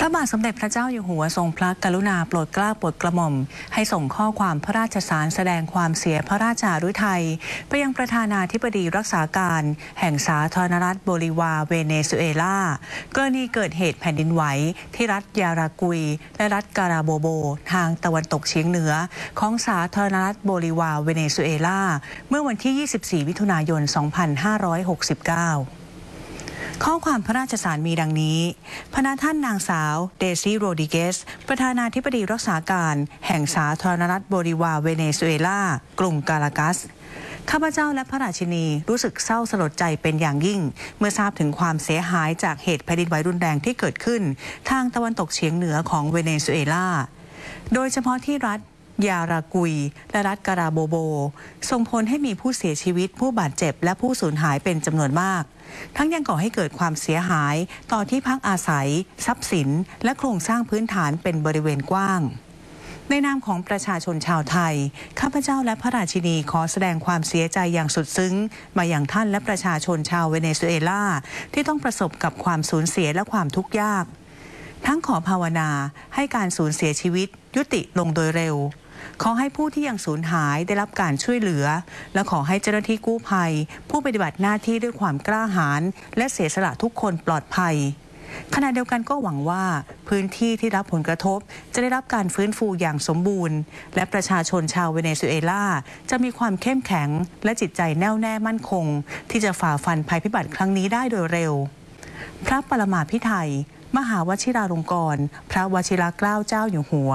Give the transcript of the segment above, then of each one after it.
ระบาทสมเด็จพระเจ้าอยู่หัวทรงพระกรุณาโปรดเกล้าโปรดกระหม่อมให้ส่งข้อความพระราชสารแสดงความเสียพระราชาฤทัยไปยังประธานาธิบดีรักษาการแห่งสาธารณรัฐโบลิวาเวเนซุเอลากรณีเกิดเหตุแผ่นดินไหวที่รัฐยารากุยและรัฐการาโบโบทางตะวันตกเฉียงเหนือของสาธารณรัฐโบลิวาเวเนซุเอลาเมื่อวันที่ 24 มิถุนายน 2569ข้อความพระราชสารมีดังนี้พระท่านนางสาวเดซี่โรดิเกสประธานาธิบดีรักษาการแห่งสาธารณรัฐโบลิวาเวเนซุเอลากรุงการากัสข้าพเจ้าและพระราชินีรู้สึกเศร้าสลดใจเป็นอย่างยิ่งเมื่อทราบถึงความเสียหายจากเหตุแผ่นดินไหวรุนแรงที่เกิดขึ้นทางตะวันตกเฉียงเหนือของเวเนซุเอลาโดยเฉพาะที่รัฐยารากุยและรัฐการาโบโบส่งผลให้มีผู้เสียชีวิตผู้บาดเจ็บและผู้สูญหายเป็นจำนวนมากทั้งยังก่อให้เกิดความเสียหายต่อที่พักอาศัยทรัพย์สินและโครงสร้างพื้นฐานเป็นบริเวณกว้างในนามของประชาชนชาวไทยข้าพเจ้าและพระราชินีขอแสดงความเสียใจอย่างสุดซึ้งมาอย่างท่านและประชาชนชาวเวเนซุเอลาที่ต้องประสบกับความสูญเสียและความทุกข์ยากทั้งขอภาวนาให้การสูญเสียชีวิตยุติลงโดยเร็วขอให้ผู้ที่ยังสูญหายได้รับการช่วยเหลือและขอให้เจ้าหน้าที่กู้ภัยผู้ปฏิบัติหน้าที่ด้วยความกล้าหาญและเสียสละทุกคนปลอดภัยขณะเดียวกันก็หวังว่าพื้นที่ที่รับผลกระทบจะได้รับการฟื้นฟูอย่างสมบูรณ์และประชาชนชาวเวเนซุเอลาจะมีความเข้มแข็งและจิตใจแน่วแน่มั่นคงที่จะฝ่าฟันภัยพิบัติครั้งนี้ได้โดยเร็วพระปรมาภิไธยมหาวชิราลงกรณ์พระวชิรเกล้าเจ้าอยู่หัว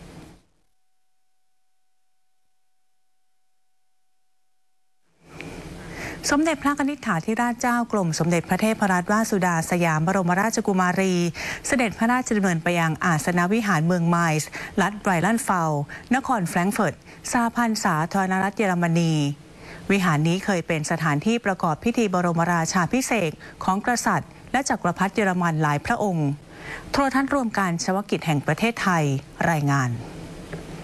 สมเด็จพระกนิษฐาธิราชเจ้ากรมสมเด็จพระเทพรัตนราชสุดาสยามบรมราชกุมารีเสด็จพระราชดำเนินไปยังอาสนวิหารเมืองไมซ์รัฐไบรลันเฟลนครแฟรงก์เฟิร์ตสหพันธ์สาธารณรัฐเยอรมนีวิหารนี้เคยเป็นสถานที่ประกอบพิธีบรมราชาภิเษกของกษัตริย์และจักรพรรดิเยอรมันหลายพระองค์โทรทัศน์รวมการเฉพาะกิจแห่งประเทศไทยรายงาน